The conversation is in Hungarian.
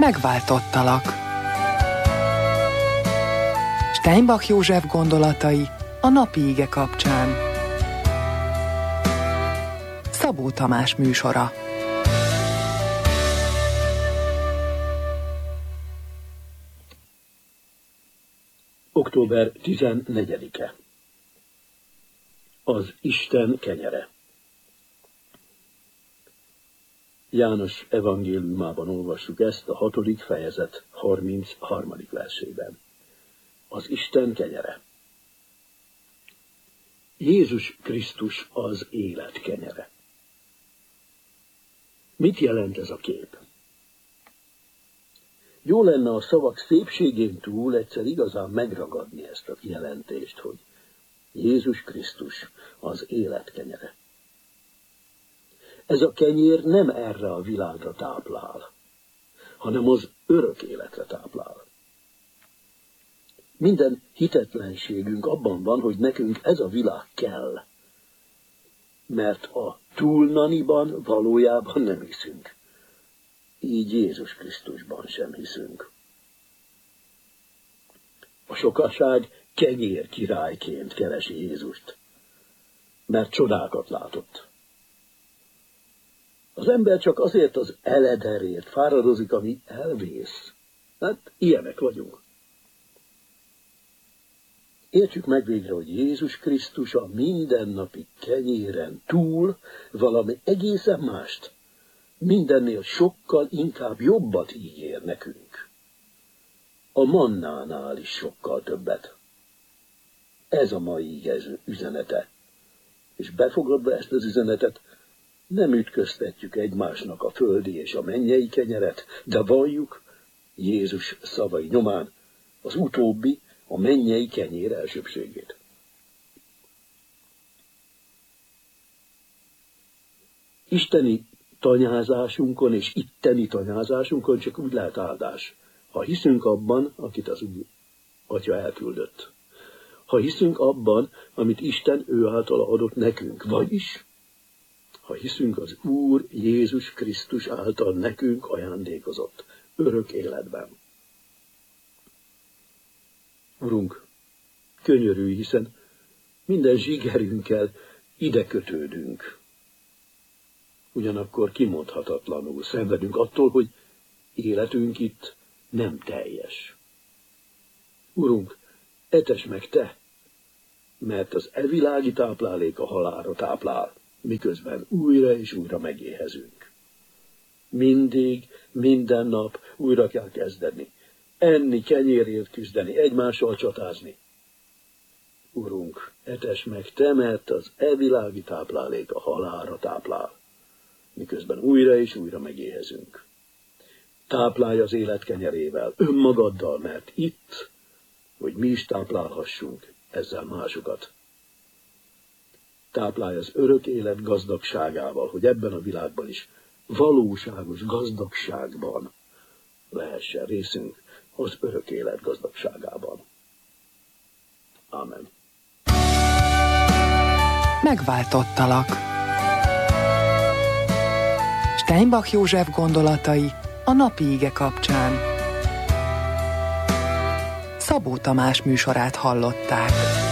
Megváltottalak. Steinbach József gondolatai a napi ige kapcsán. Szabó Tamás műsora. Október 14-e. Az Isten kenyere. János evangéliumában olvassuk ezt a 6. fejezet 33. versében. Az Isten kenyere. Jézus Krisztus az élet kenyere. Mit jelent ez a kép? Jó lenne a szavak szépségén túl egyszer igazán megragadni ezt a kijelentést, hogy Jézus Krisztus az élet kenyere. Ez a kenyér nem erre a világra táplál, hanem az örök életre táplál. Minden hitetlenségünk abban van, hogy nekünk ez a világ kell, mert a túlnaniban valójában nem hiszünk. Így Jézus Krisztusban sem hiszünk. A sokaság kenyér királyként keresi Jézust, mert csodákat látott. Az ember csak azért az elederért fáradozik, ami elvész. Hát ilyenek vagyunk. Értsük meg végre, hogy Jézus Krisztus a mindennapi kenyéren túl valami egészen mást, mindennél sokkal inkább jobbat ígér nekünk. A mannánál is sokkal többet. Ez a mai ige üzenete. És befogadva ezt az üzenetet, nem ütköztetjük egymásnak a földi és a mennyei kenyeret, de valljuk Jézus szavai nyomán az utóbbi, a mennyei kenyér elsőbbségét. Isteni tanyázásunkon és itteni tanyázásunkon csak úgy lehet áldás, ha hiszünk abban, akit az Atya elküldött. Ha hiszünk abban, amit Isten ő által adott nekünk, vagyis ha hiszünk az Úr Jézus Krisztus által nekünk ajándékozott örök életben. Urunk, könyörülj, hiszen minden zsigerünkkel ide kötődünk. Ugyanakkor kimondhatatlanul szenvedünk attól, hogy életünk itt nem teljes. Urunk, etess meg Te, mert az evilági táplálék a halálra táplál, miközben újra és újra megéhezünk. Mindig, minden nap újra kell kezdeni, enni, kenyérért küzdeni, egymással csatázni. Urunk, etess meg Te, mert az evilági táplálék a halálra táplál, miközben újra és újra megéhezünk. Táplálj az élet kenyerével, önmagaddal, mert itt, hogy mi is táplálhassunk ezzel másokat. Táplálj az örök élet gazdagságával, hogy ebben a világban is valóságos gazdagságban lehessen részünk az örök élet gazdagságában. Ámen. Megváltottalak. Steinbach József gondolatai a napi ige kapcsán. Szabó Tamás műsorát hallották.